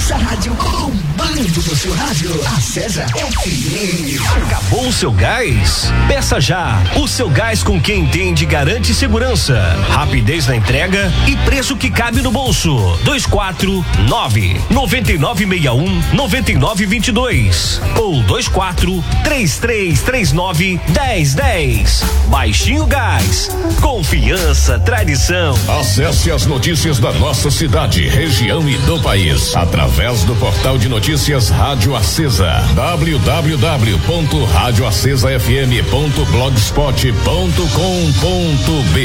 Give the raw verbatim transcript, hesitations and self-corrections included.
nossa rádio bombando no seu rádio. Acesa F M. Acabou o seu gás? Peça já. O seu gás com quem entende garante segurança, rapidez na entrega e preço que cabe no bolso. dois quatro nove, nove nove seis um, nove nove dois dois ou dois quatro três três três nove um zero um zero. Baixinho Gás. Confiança, tradição. Acesse as notícias da nossa cidade, região e do país através do portal de notícias Rádio Acesa, w w w ponto rádio acesa f m ponto blogspot ponto com ponto b r.